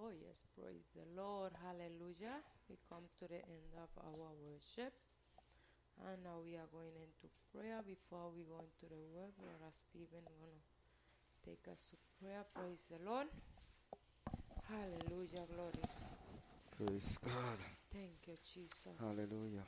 Oh, yes, praise the Lord. Hallelujah. We come to the end of our worship. And now we are going into prayer. Before we go into the word, Brother Stephen is going to take us to prayer. Praise the Lord. Hallelujah. Glory. Praise God. Thank you, Jesus. Hallelujah.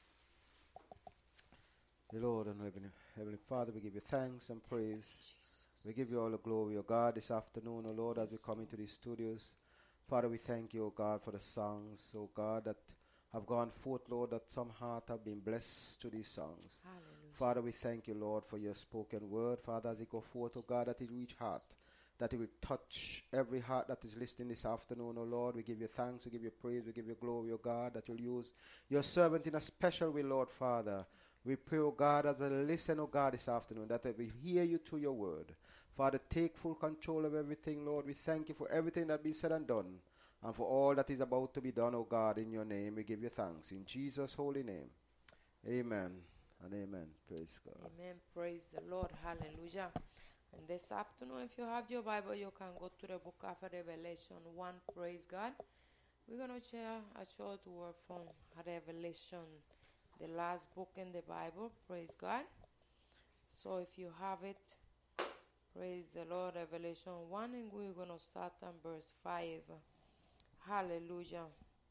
The Lord and Heavenly Father, we give you thanks and praise. Jesus. We give you all the glory, O God, this afternoon, O Lord, as we Yes, come into these studios. Father, we thank you, O God, for the songs, O God, that have gone forth, Lord, that some heart have been blessed to these songs. Hallelujah. Father, we thank you, Lord, for your spoken word. Father, as it go forth, O God, that it reach heart, that it will touch every heart that is listening this afternoon, O Lord. We give you thanks, we give you praise, we give you glory, O God, that you'll use your servant in a special way, Lord, Father. We pray, O God, as I listen, O God, this afternoon, that I will hear you through your word. Father, take full control of everything, Lord. We thank you for everything that has been said and done, and for all that is about to be done, O God, in your name. We give you thanks. In Jesus' holy name. Amen and amen. Praise God. Amen. Praise the Lord. Hallelujah. And this afternoon, if you have your Bible, you can go to the book of Revelation 1. Praise God. We're going to share a short word from Revelation, the last book in the Bible. Praise God. So if you have it, praise the Lord. Revelation 1, and we're going to start on verse 5. Hallelujah.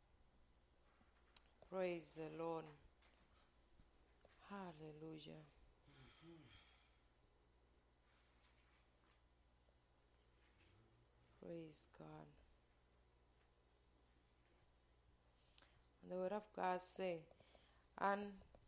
Praise the Lord. Hallelujah. Praise God. And the word of God say, and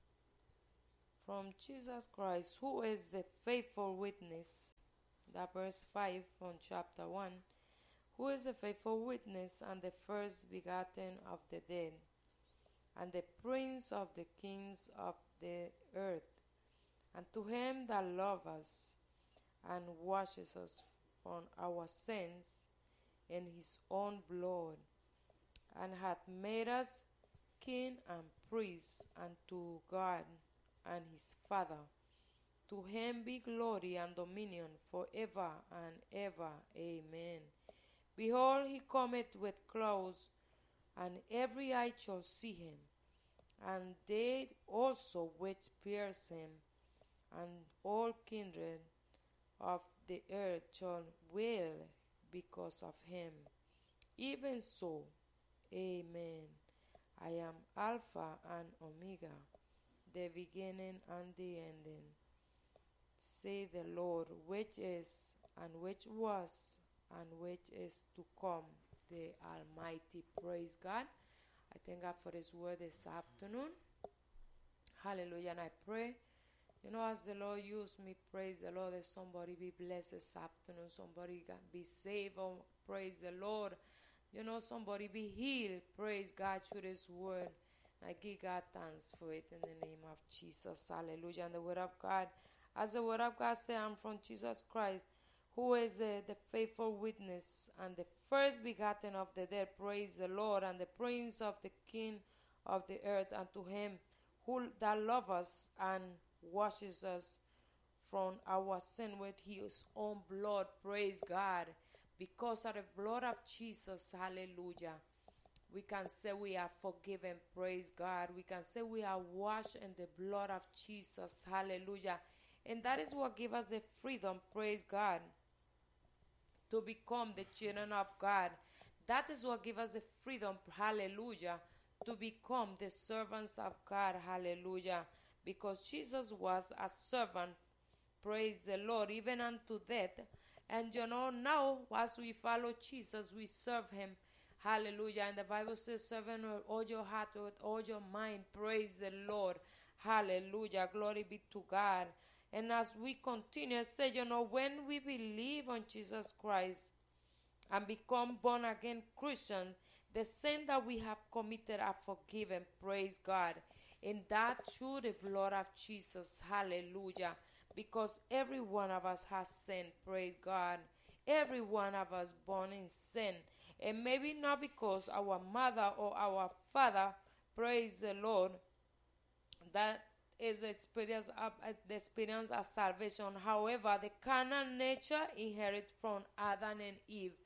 from Jesus Christ, who is the faithful witness, that verse 5 from chapter 1, who is the faithful witness and the first begotten of the dead, and the prince of the kings of the earth, and to him that loves us and washes us from our sins in his own blood, and hath made us king and priest unto God and his Father. To him be glory and dominion forever and ever. Amen. Behold, he cometh with clouds, and every eye shall see him, and they also which pierce him, and all kindred of the earth shall wail because of him. Even so, amen. I am Alpha and Omega, the beginning and the ending, say the Lord, which is, and which was, and which is to come, the Almighty. Praise God. I thank God for his word this afternoon. Hallelujah. And I pray, as the Lord used me, praise the Lord, that somebody be blessed this afternoon, somebody be saved, praise the Lord. Somebody be healed, praise God, through this word. I give God thanks for it in the name of Jesus. Hallelujah. And the word of God, as the word of God says, I'm from Jesus Christ, who is the faithful witness and the first begotten of the dead, praise the Lord, and the prince of the king of the earth, and to him who that loves us and washes us from our sin with his own blood, praise God. Because of the blood of Jesus, hallelujah, we can say we are forgiven, praise God. We can say we are washed in the blood of Jesus, hallelujah. And that is what gives us the freedom, praise God, to become the children of God. That is what gives us the freedom, hallelujah, to become the servants of God, hallelujah. Because Jesus was a servant, praise the Lord, even unto death. And now as we follow Jesus, we serve him. Hallelujah. And the Bible says, serve him with all your heart, with all your mind. Praise the Lord. Hallelujah. Glory be to God. And as we continue, say, when we believe on Jesus Christ and become born again Christian, the sin that we have committed are forgiven. Praise God. And that through the blood of Jesus. Hallelujah. Because every one of us has sinned, praise God. Every one of us born in sin. And maybe not because our mother or our father, praise the Lord, that is the experience of salvation. However, the carnal nature inherited from Adam and Eve.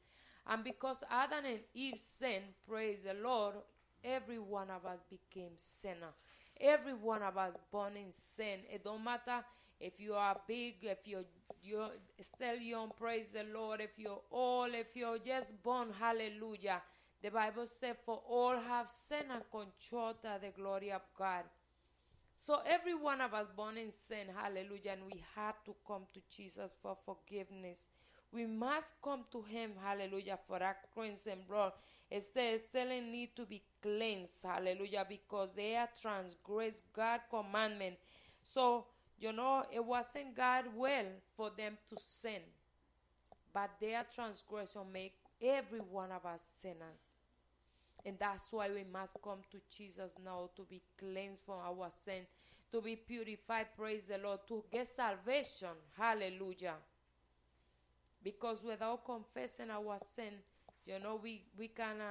And because Adam and Eve sinned, praise the Lord, every one of us became sinner. Every one of us born in sin. It don't matter if you are big, if you're still young, praise the Lord. If you're old, if you're just born, hallelujah. The Bible says, for all have sinned and come short of the glory of God. So every one of us born in sin, hallelujah, and we had to come to Jesus for forgiveness. We must come to him, hallelujah, for that cleansing blood. It still need to be cleansed, hallelujah, because they have transgressed God's commandment. So, it wasn't God's will for them to sin, but their transgression make every one of us sinners. And that's why we must come to Jesus now to be cleansed from our sin, to be purified, praise the Lord, to get salvation, hallelujah. Because without confessing our sin, we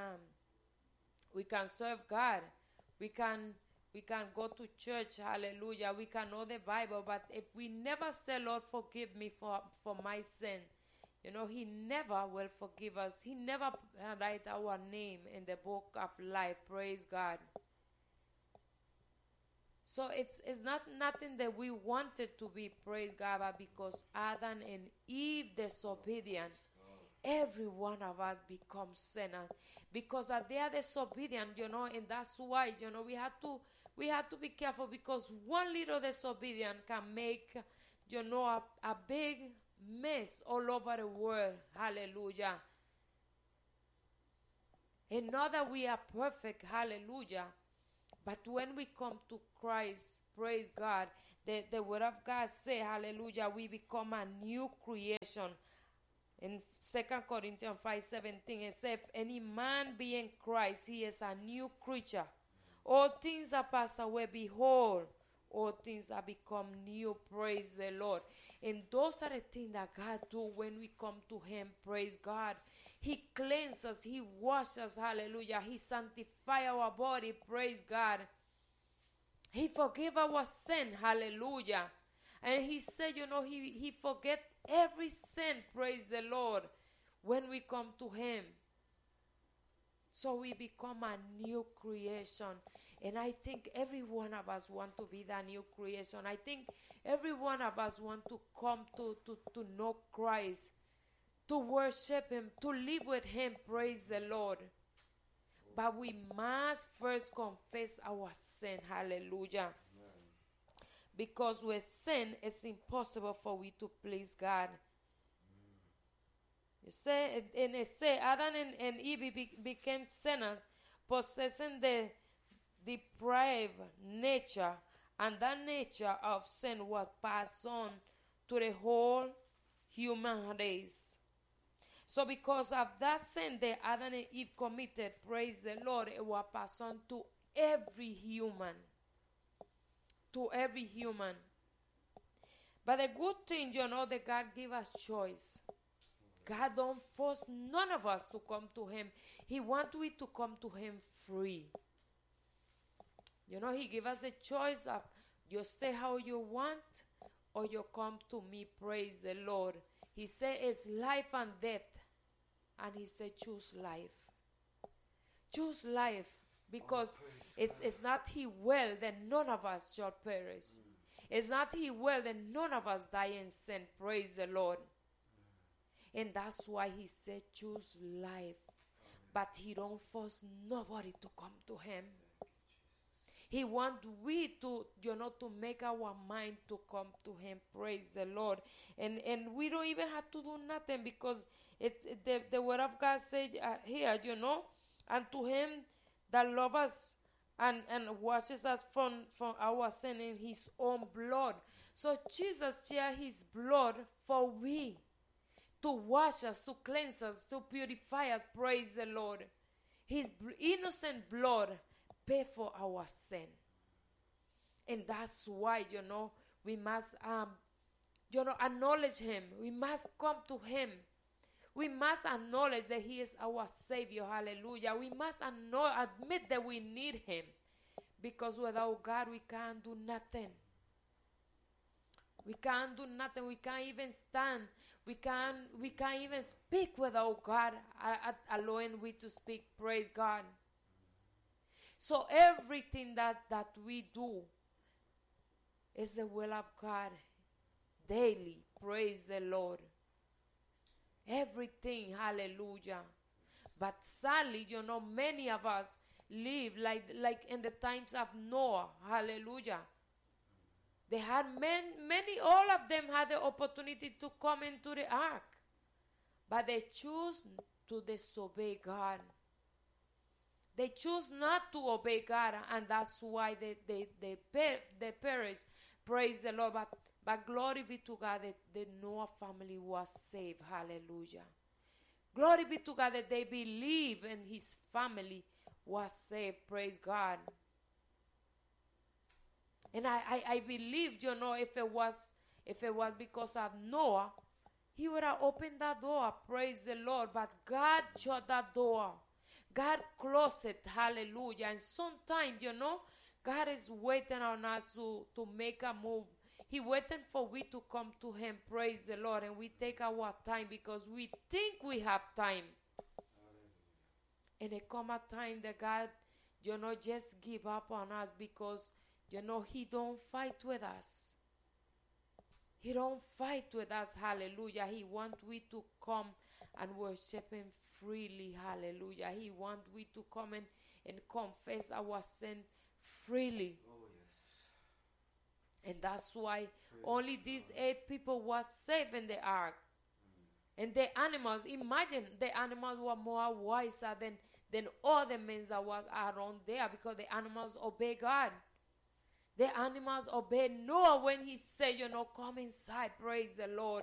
can serve God. We can go to church, hallelujah. We can know the Bible, but if we never say, Lord, forgive me for my sin, he never will forgive us. He never write our name in the book of life, praise God. So it's not nothing that we wanted to be, praise God, but because Adam and Eve disobedient, every one of us become sinners. Because they are disobedient, and that's why, we have to be careful, because one little disobedience can make, a big mess all over the world. Hallelujah. And not that we are perfect, hallelujah. But when we come to Christ, praise God, the word of God say, hallelujah, we become a new creation. In 2 Corinthians 5:17, it says, if any man be in Christ, he is a new creature. All things are passed away, behold, all things are become new, praise the Lord. And those are the things that God do when we come to him, praise God. He cleanses us, he washes us, hallelujah. He sanctifies our body, praise God. He forgives our sin, hallelujah. And he said, he forget every sin, praise the Lord, when we come to him. So we become a new creation. And I think every one of us want to be that new creation. I think every one of us want to come to know Christ, to worship him, to live with him, praise the Lord. But we must first confess our sin, hallelujah. Because with sin, it's impossible for we to please God. It say Adam and Eve became sinners, possessing the depraved nature, and that nature of sin was passed on to the whole human race. So because of that sin that Adam and Eve committed, praise the Lord, it was passed on to every human. To every human. But the good thing, that God give us choice. God don't force none of us to come to him. He wants we to come to him free. He give us the choice of you stay how you want or you come to me, praise the Lord. He said it's life and death. And he said choose life. Choose life. Because it's not he will that none of us shall perish. It's not he will that none of us die in sin. Praise the Lord. And that's why he said choose life. But he don't force nobody to come to him. He wants we to, to make our mind to come to him. Praise the Lord. And we don't even have to do nothing, because it's the word of God said here, and to him that loves us and washes us from our sin in his own blood. So Jesus shed his blood for we, to wash us, to cleanse us, to purify us. Praise the Lord. His innocent blood paid for our sin. And that's why, we must, acknowledge him. We must come to him. We must acknowledge that he is our Savior. Hallelujah. We must admit that we need him. Because without God, we can't do nothing. We can't do nothing. We can't even stand. We can't even speak without God allowing we to speak. Praise God. So everything that we do is the will of God daily. Praise the Lord. Everything. Hallelujah. But sadly, many of us live like in the times of Noah. Hallelujah. They had many, all of them had the opportunity to come into the ark. But they choose to disobey God. They choose not to obey God, and that's why they perish. Praise the Lord. But glory be to God that the Noah family was saved. Hallelujah. Glory be to God that they believe and his family was saved. Praise God. And I believe, if it was because of Noah, he would have opened that door. Praise the Lord. But God shut that door. God closed it. Hallelujah. And sometimes, God is waiting on us to make a move. He waiting for we to come to him. Praise the Lord. And we take our time because we think we have time. And it come a time that God, just give up on us because, he don't fight with us. He don't fight with us. Hallelujah. He want we to come and worship him freely. Hallelujah. He want we to come and confess our sin freely. Oh, yes. And that's why only these 8 people were saved in the ark. And the animals, imagine the animals were more wiser than all the men that was around there, because the animals obey God. The animals obey Noah when he said, come inside. Praise the Lord.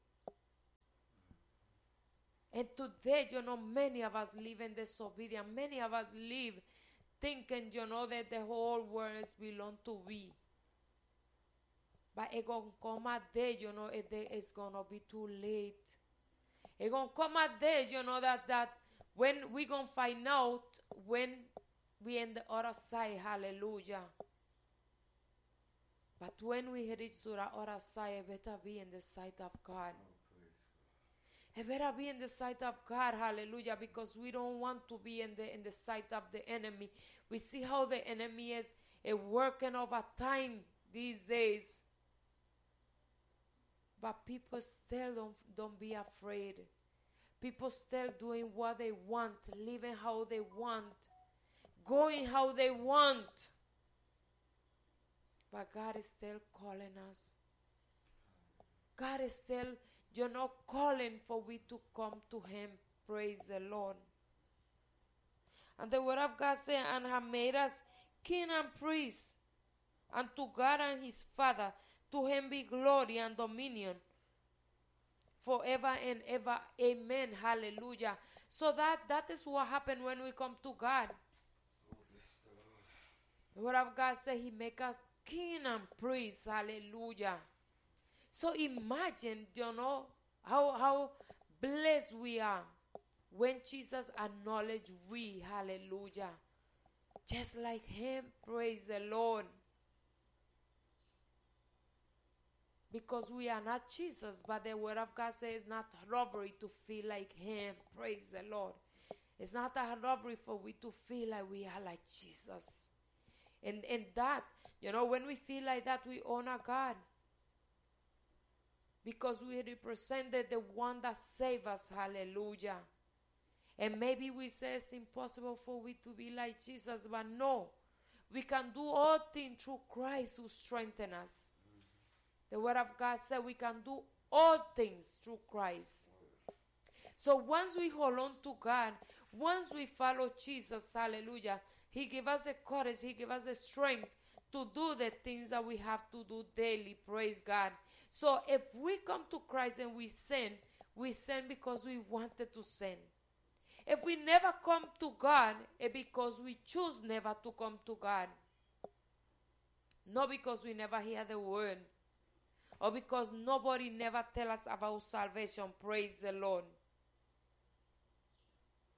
And today, many of us live in disobedience. Many of us live thinking, that the whole world is belong to we. But it's going to come a day, it's going to be too late. It's going to come a day, that when we going to find out when we in the other side. Hallelujah. But when we reach to the other side, it better be in the sight of God. It better be in the sight of God. Hallelujah. Because we don't want to be in the sight of the enemy. We see how the enemy is working over time these days. But people still don't be afraid. People still doing what they want, living how they want, going how they want. But God is still calling us. God is still, calling for we to come to him. Praise the Lord. And the word of God says, and have made us king and priest unto God and his Father. To him be glory and dominion forever and ever. Amen. Hallelujah. So that is what happened when we come to God. Oh, bless the Lord. The word of God says he make us king and priest. Hallelujah. So imagine, how blessed we are when Jesus acknowledged we. Hallelujah. Just like him. Praise the Lord. Because we are not Jesus, but the word of God says it's not robbery to feel like him. Praise the Lord. It's not a robbery for we to feel like we are like Jesus. And that, when we feel like that, we honor God. Because we represented the one that saved us. Hallelujah. And maybe we say it's impossible for we to be like Jesus, but no. We can do all things through Christ who strengthens us. The word of God said we can do all things through Christ. So once we hold on to God, once we follow Jesus, hallelujah, he gives us the courage, he gives us the strength to do the things that we have to do daily. Praise God. So if we come to Christ and we sin because we wanted to sin. If we never come to God, it's because we choose never to come to God. Not because we never hear the word. Or because nobody never tell us about salvation. Praise the Lord.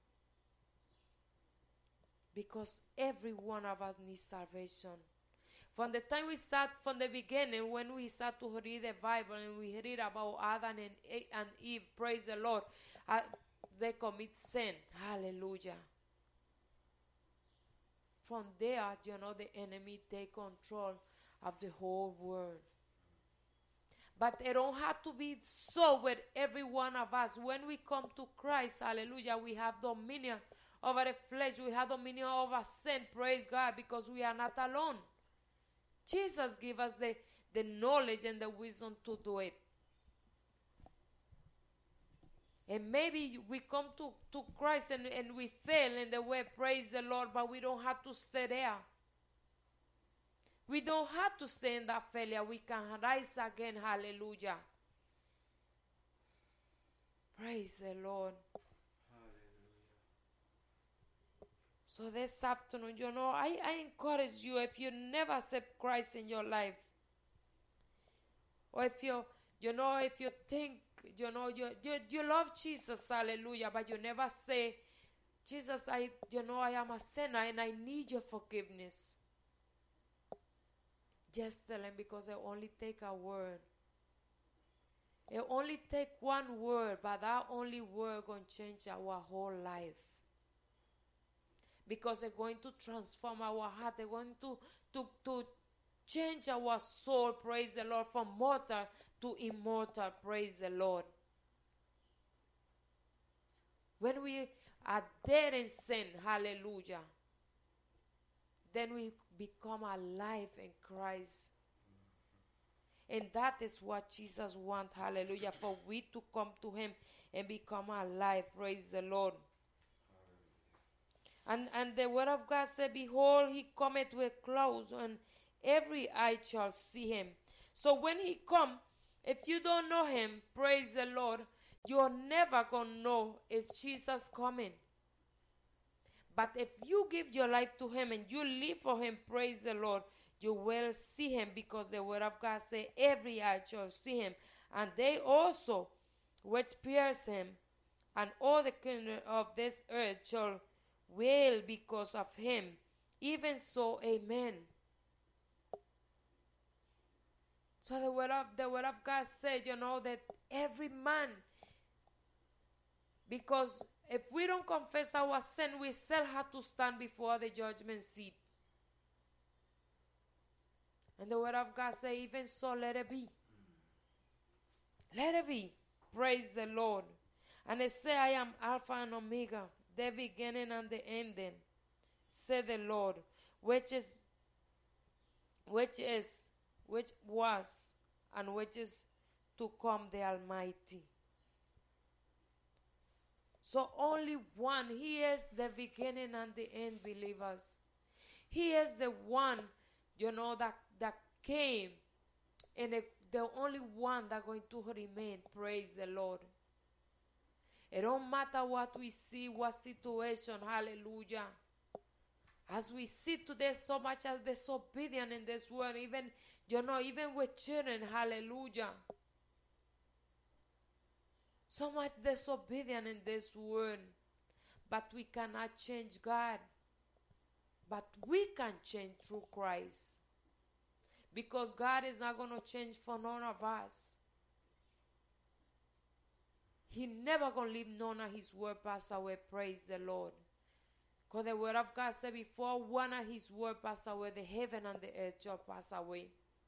Because every one of us needs salvation. From the time we start, from the beginning, when we start to read the Bible and we read about Adam and Eve, praise the Lord, they commit sin. Hallelujah. From there, the enemy take control of the whole world. But it don't have to be so with every one of us. When we come to Christ, hallelujah, we have dominion over the flesh. We have dominion over sin, praise God, because we are not alone. Jesus gave us the knowledge and the wisdom to do it. And maybe we come to Christ and we fail in the way, praise the Lord, but we don't have to stay there. We don't have to stay in that failure. We can rise again, hallelujah. Praise the Lord. Hallelujah. So this afternoon, I encourage you, if you never accept Christ in your life, or if you think, you love Jesus, hallelujah, but you never say, Jesus, I am a sinner and I need your forgiveness. Just tell him, because it only take a word. It only take one word, but that only word going to change our whole life. Because they're going to transform our heart. They're going to change our soul, praise the Lord, from mortal to immortal, praise the Lord. When we are dead in sin, hallelujah, then we become alive in Christ. And that is what Jesus wants, hallelujah, for we to come to him and become alive, praise the Lord. And the word of God said, behold, he cometh with clouds, and every eye shall see him. So when he come, if you don't know him, praise the Lord, you're never going to know is Jesus coming. But if you give your life to him and you live for him, praise the Lord, you will see him, because the word of God says every eye shall see him. And they also which pierce him, and all the kingdom of this earth shall wail because of him. Even so, amen. So the word of God said, that every man, because if we don't confess our sin, we still have to stand before the judgment seat. And the word of God says, even so, let it be. Let it be. Praise the Lord. And it says, I am Alpha and Omega, the beginning and the ending, said the Lord, which was, and which is to come, the Almighty. So only one, he is the beginning and the end, believers. He is the one, that came, and the only one that going to remain, praise the Lord. It don't matter what we see, what situation, hallelujah. As we see today, so much of disobedience in this world, even with children, hallelujah. So much disobedience in this world. But we cannot change God. But we can change through Christ. Because God is not going to change for none of us. He never going to leave none of his word pass away. Praise the Lord. Because the word of God said, before one of his word pass away, the heaven and the earth shall pass away.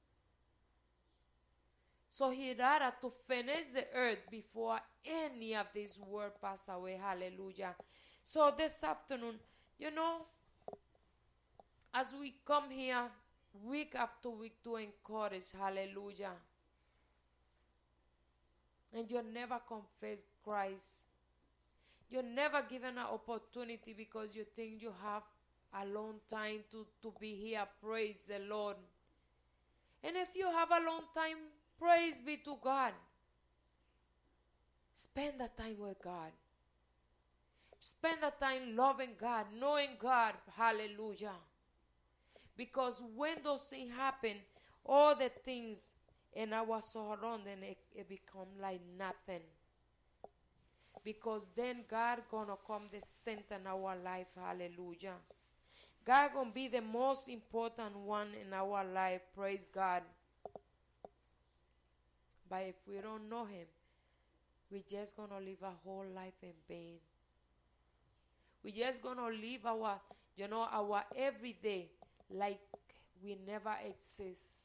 So he rather to finish the earth before any of these word pass away. Hallelujah. So this afternoon, as we come here week after week to encourage, hallelujah, and you never confess Christ, you're never given an opportunity because you think you have a long time to be here, praise the Lord. And if you have a long time, praise be to God. Spend the time with God. Spend the time loving God, knowing God, hallelujah. Because when those things happen, all the things in our surrounding, it become like nothing. Because then God gonna come the center in our life, hallelujah. God gonna be the most important one in our life. Praise God. But if we don't know him, we're just gonna live a whole life in vain. We're just gonna live our everyday like we never exist.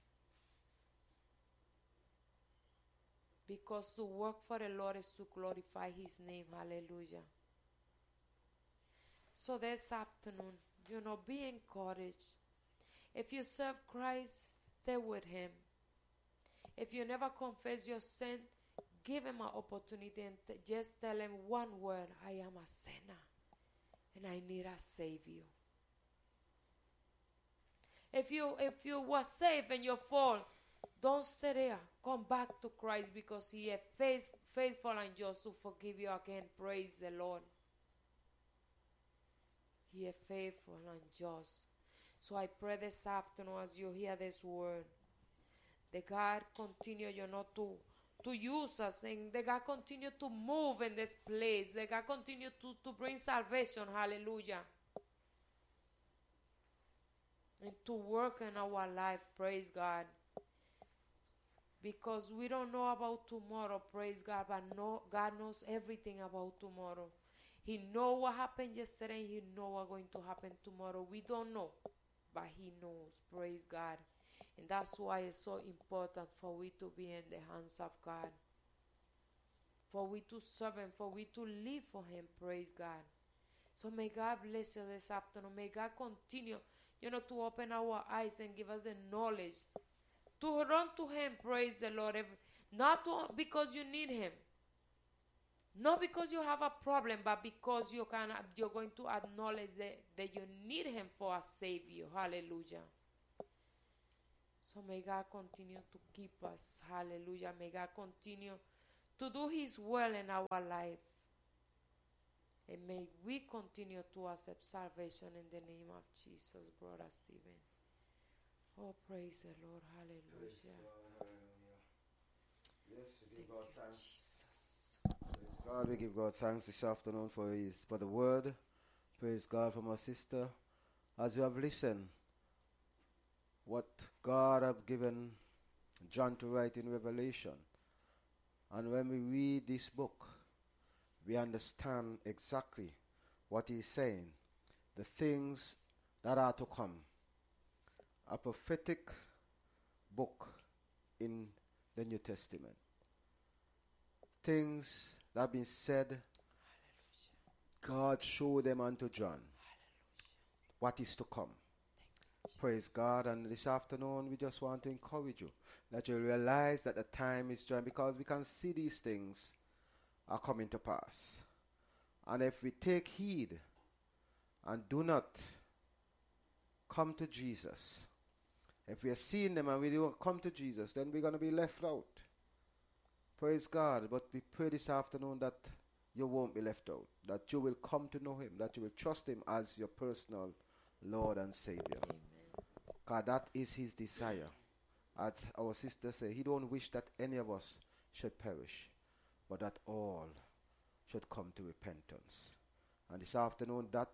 Because to work for the Lord is to glorify his name. Hallelujah. So this afternoon, be encouraged. If you serve Christ, stay with him. If you never confess your sin, give him an opportunity and just tell him one word: I am a sinner and I need a Savior. If you were saved and you fall, don't stay there. Come back to Christ, because he is faithful and just to forgive you again. Praise the Lord. He is faithful and just. So I pray this afternoon as you hear this word, that God continue, to use us, and that God continue to move in this place. That God continue to bring salvation. Hallelujah. And to work in our life. Praise God. Because we don't know about tomorrow. Praise God. But God knows everything about tomorrow. He knows what happened yesterday. He knows what's going to happen tomorrow. We don't know, but he knows. Praise God. And that's why it's so important for we to be in the hands of God. For we to serve him. For we to live for him. Praise God. So may God bless you this afternoon. May God continue, to open our eyes and give us the knowledge to run to him. Praise the Lord. Not because you need him. Not because you have a problem, but because you're going to acknowledge that you need him for a Savior. Hallelujah. So may God continue to keep us. Hallelujah. May God continue to do his will in our life. And may we continue to accept salvation in the name of Jesus, Brother Stephen. Oh, praise the Lord. Hallelujah. Praise God. Hallelujah. Yes, we give God thanks. Jesus. Praise God. We give God thanks this afternoon for the word. Praise God for my sister. As you have listened, what God have given John to write in Revelation. And when we read this book, we understand exactly what he's saying. The things that are to come. A prophetic book in the New Testament. Things that have been said. Hallelujah. God showed them unto John. Hallelujah. What is to come. Praise God. And this afternoon we just want to encourage you that you realize that the time is drawing, because we can see these things are coming to pass. And if we take heed and do not come to Jesus, if we are seeing them and we don't come to Jesus, then we're going to be left out. Praise God. But we pray this afternoon that you won't be left out, that you will come to know him, that you will trust him as your personal Lord and Savior. God, that is his desire. As our sister said, he don't wish that any of us should perish, but that all should come to repentance. And this afternoon, that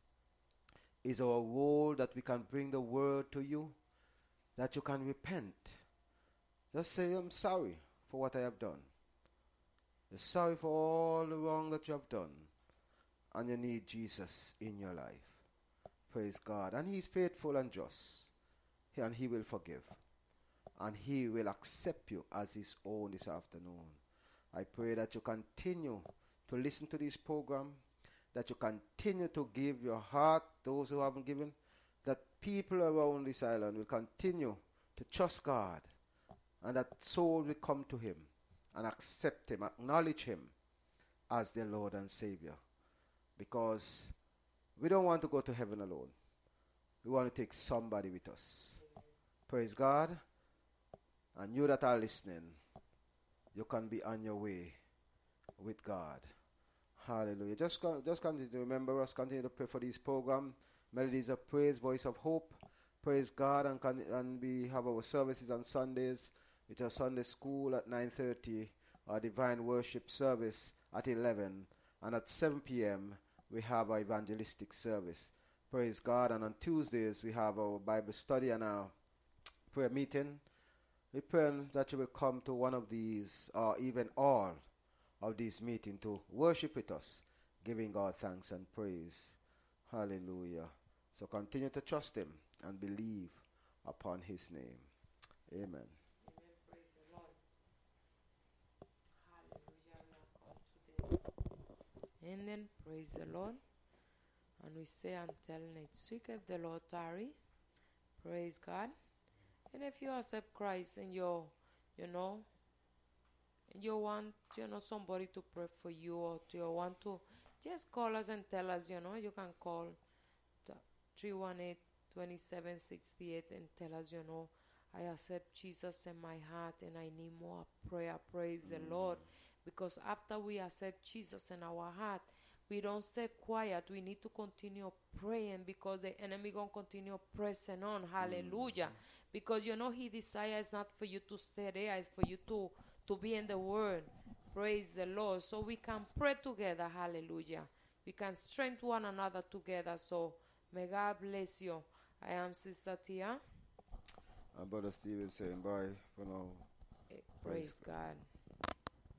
is our role, that we can bring the word to you, that you can repent. Just say, I'm sorry for what I have done. You're sorry for all the wrong that you have done. And you need Jesus in your life. Praise God. And he's faithful and just. And he will forgive. And he will accept you as his own this afternoon. I pray that you continue to listen to this program, that you continue to give your heart, those who haven't given, that people around this island will continue to trust God, and that soul will come to him and accept him, acknowledge him as their Lord and Savior. Because we don't want to go to heaven alone. We want to take somebody with us. Praise God. And you that are listening, you can be on your way with God. Hallelujah. Just continue to remember us, continue to pray for this program. Melodies of Praise, Voice of Hope. Praise God. And we have our services on Sundays, which are Sunday school at 9:30, our divine worship service at 11. And at 7 p.m., we have our evangelistic service. Praise God. And on Tuesdays, we have our Bible study and our prayer meeting. We pray that you will come to one of these, or even all of these meetings, to worship with us, giving God thanks and praise. Hallelujah. So continue to trust Him and believe upon His name. Amen. Amen. Praise the Lord. Hallelujah. We have come today. And then praise the Lord. And we say until next week, if the Lord tarry, praise God. And if you accept Christ and you want, somebody to pray for you, or you want to, just call us and tell us, you can call 318-2768 and tell us, I accept Jesus in my heart and I need more prayer. Praise the Lord. Because after we accept Jesus in our heart, we don't stay quiet. We need to continue praying, because the enemy going to continue pressing on. Hallelujah. Because he desires not for you to stay there. It's for you to be in the word. Praise the Lord. So we can pray together. Hallelujah. We can strengthen one another together. So may God bless you. I am Sister Tia. And Brother Stephen saying bye for now. Praise God.